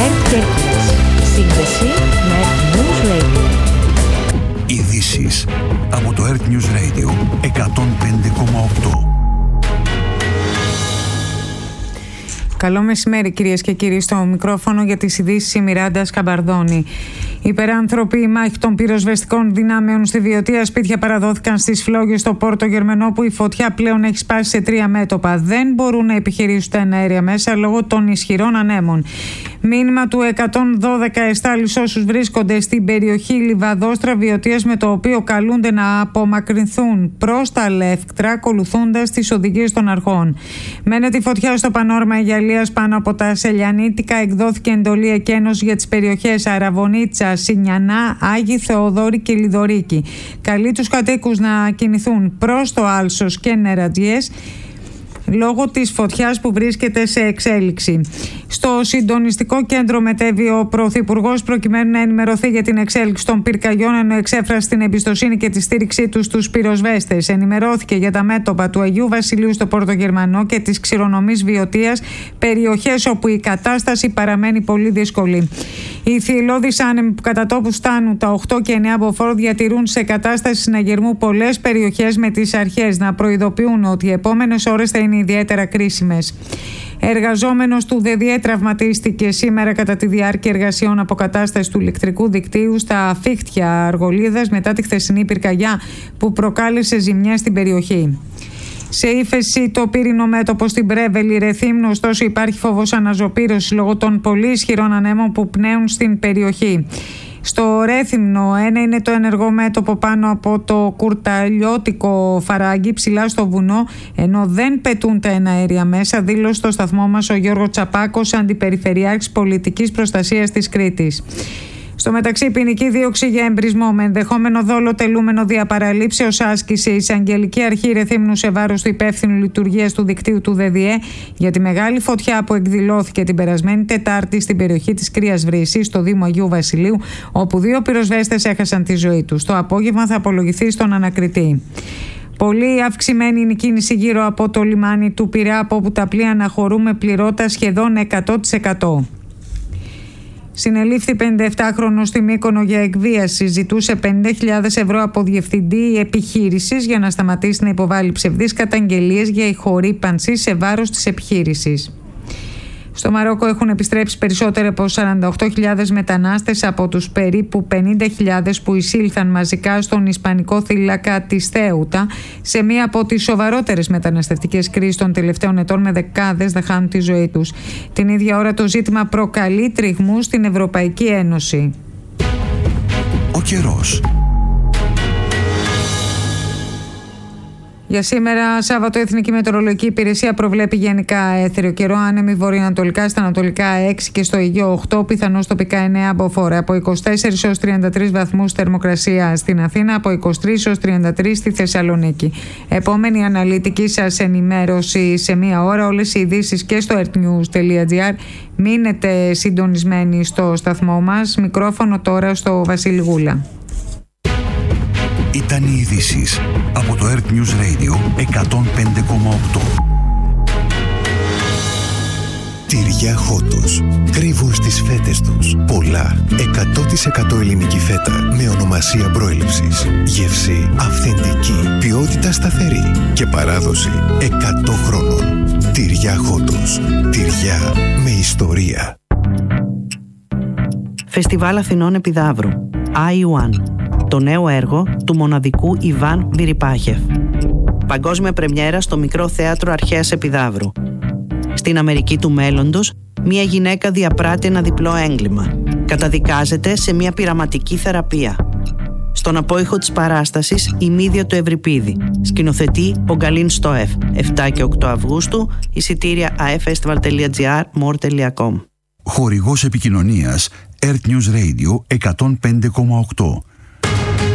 ΕΡΤ Κέρκυρας. Σύνδεση με ΕΡΤ News Radio. Ειδήσεις από το ΕΡΤ News Radio 105,8. Καλό μεσημέρι κυρίες και κύριοι, στο μικρόφωνο για τις ειδήσεις η Μιράντα Σκαμπαρδόνη. Υπεράνθρωποι μάχη των πυροσβεστικών δυνάμεων στη Βιωτία, σπίτια παραδόθηκαν στις φλόγες στο Πόρτο Γερμανό, που η φωτιά πλέον έχει σπάσει σε 3 μέτωπα. Δεν μπορούν να επιχειρήσουν τα εναέρια μέσα λόγω των ισχυρών ανέμων. Μήνυμα του 112 εστάλει σε όσους βρίσκονται στην περιοχή Λιβαδόστρα Βιωτίας, με το οποίο καλούνται να απομακρυνθούν προς τα Λεύκτρα, ακολουθώντας τις οδηγίες των αρχών. Μένεται η φωτιά στο πανόρμα Αιγιαλίας πάνω από τα Σελιανίτικα. Εκδόθηκε εντολή εκένωση για τις περιοχές Αραβωνίτσα, Σινιανά, Άγιοι Θεοδόρη και Λιδωρίκη. Καλεί τους κατοίκους να κινηθούν προς το Άλσος και Νερατζιές λόγω της φωτιάς που βρίσκεται σε εξέλιξη. Στο συντονιστικό κέντρο μετέβη ο Πρωθυπουργός προκειμένου να ενημερωθεί για την εξέλιξη των πυρκαγιών, ενώ εξέφρασε την εμπιστοσύνη και τη στήριξή του στους πυροσβέστες. Ενημερώθηκε για τα μέτωπα του Αγίου Βασιλείου στο Πόρτο Γερμανό και της ξηρονομής Βιωτίας, περιοχές όπου η κατάσταση παραμένει πολύ δύσκολη. Οι θυελλώδεις άνεμοι που κατά τόπου φτάνουν τα 8 και 9 μποφόρ διατηρούν σε κατάσταση συναγερμού πολλές περιοχές, με τις αρχές να προειδοποιούν ότι οι επόμενες ώρες θα είναι ιδιαίτερα κρίσιμες. Εργαζόμενος του ΔΔΕ τραυματίστηκε σήμερα κατά τη διάρκεια εργασιών αποκατάστασης του ηλεκτρικού δικτύου στα Φίχτια Αργολίδας μετά τη χθεσινή πυρκαγιά που προκάλεσε ζημιές στην περιοχή. Σε ύφεση το πύρινο μέτωπο στην Πρέβελη Ρεθύμνου, ωστόσο υπάρχει φόβος αναζωπήρωσης λόγω των πολύ ισχυρών ανέμων που πνέουν στην περιοχή. Στο Ρέθυμνο ένα είναι το ενεργό μέτωπο πάνω από το κουρταλιώτικο Φαράγγι, ψηλά στο βουνό, ενώ δεν πετούν τα εναέρια μέσα, δήλωσε στο σταθμό μας ο Γιώργος Τσαπάκος, αντιπεριφερειάρχης πολιτικής προστασίας της Κρήτης. Στο μεταξύ, ποινική δίωξη για εμπρισμό με ενδεχόμενο δόλο τελούμενο διαπαραλήψεως άσκηση η Εισαγγελική Αρχή Ρεθύμνου σε βάρος του υπεύθυνου λειτουργίας του δικτύου του ΔΔΕ για τη μεγάλη φωτιά που εκδηλώθηκε την περασμένη Τετάρτη στην περιοχή της Κρίας Βρύσης, στο Δήμο Αγίου Βασιλείου, όπου 2 πυροσβέστες έχασαν τη ζωή τους. Το απόγευμα θα απολογηθεί στον ανακριτή. Πολύ αυξημένη είναι η κίνηση γύρω από το λιμάνι του Πειραιά, από όπου τα πλοία αναχωρούν με πληρότητα σχεδόν 100%. Συνελήφθη 57χρονος στη Μύκονο για εκβίαση. Ζητούσε 50.000 ευρώ από διευθυντή επιχείρησης για να σταματήσει να υποβάλει ψευδείς καταγγελίες για ηχορύπανση σε βάρος της επιχείρησης. Στο Μαρόκο έχουν επιστρέψει περισσότεροι από 48.000 μετανάστες από τους περίπου 50.000 που εισήλθαν μαζικά στον ισπανικό θύλακα της Θέουτα, σε μία από τις σοβαρότερες μεταναστευτικές κρίσεις των τελευταίων ετών, με δεκάδες να χάνουν τη ζωή τους. Την ίδια ώρα το ζήτημα προκαλεί τριγμούς στην Ευρωπαϊκή Ένωση. Ο καιρός. Για σήμερα, Σάββατο, η Εθνική Μετεωρολογική Υπηρεσία προβλέπει γενικά έθριο καιρό. Άνεμοι βορειοανατολικά, στα ανατολικά 6 και στο Αιγαίο 8, πιθανώς τοπικά 9 μποφόρ. Από 24 έως 33 βαθμούς θερμοκρασία στην Αθήνα, από 23 έως 33 στη Θεσσαλονίκη. Επόμενη αναλυτική σας ενημέρωση σε μία ώρα. Όλες οι ειδήσεις και στο ertnews.gr. Μείνετε συντονισμένοι στο σταθμό μας. Μικρόφωνο τώρα στο Βασίλη Γούλα. Ήταν οι ειδήσεις από το ΕΡΤ News Radio 105,8. Τυριά Χότος. Κρύβουν στις φέτες τους πολλά 100% ελληνική φέτα με ονομασία προέλευσης. Γεύση αυθεντική, ποιότητα σταθερή και παράδοση 100 χρόνων. Τυριά Χότος. Τυριά με ιστορία. Φεστιβάλ Αθηνών Επιδαύρου. I1. Το νέο έργο του μοναδικού Ιβάν Βιριπάχεφ. Παγκόσμια πρεμιέρα στο Μικρό Θέατρο Αρχαίας Επιδαύρου. Στην Αμερική του μέλλοντος, μια γυναίκα διαπράττει ένα διπλό έγκλημα. Καταδικάζεται σε μια πειραματική θεραπεία. Στον απόϊχο της παράστασης, η Μύδια του Ευρυπίδη. Σκηνοθετεί ο Γκαλίν Στόεφ. 7 και 8 Αυγούστου, εισιτήρια aefestival.gr, more.com. Χορηγός επικοινωνίας ΕΡΤ News Radio 105,8.